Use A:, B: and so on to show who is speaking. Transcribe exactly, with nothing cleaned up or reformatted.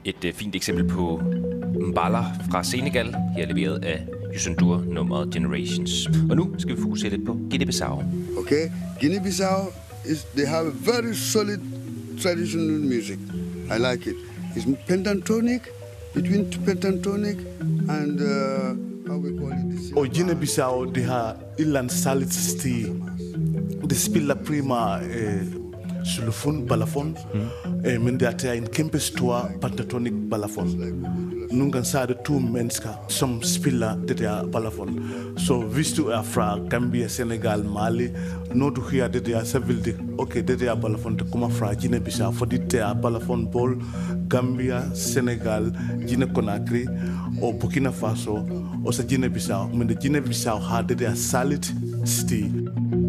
A: Et uh, fint eksempel på Mbala fra Senegal, her leveret af Youssou N'Dour, nummeret Generations. Og nu skal vi fokusere lidt på Guinea-Bissau.
B: Okay, Guinea-Bissau, is, they have a very solid traditional music. I like it. It's pentatonic, between pentatonic and uh, how we call it.
C: Og Guinea-Bissau, de har et eller andet særligt stil. De spiller prima eh, xylofon, balafon, mm. eh, men det er en kæmpe stor pentatonic balafon. Nogle gange så er det to mennesker, som spiller det der balafon. Så hvis du er fra Gambia, Senegal, Mali, når du hører det der, så vil det, okay, det der balafon, det kommer fra Guinea-Bissau, fordi det er balafonbål, Gambia, Senegal, Guinea-Conakry og Burkina Faso, og så Guinea-Bissau. Men det Guinea-Bissau har det der særligt stil.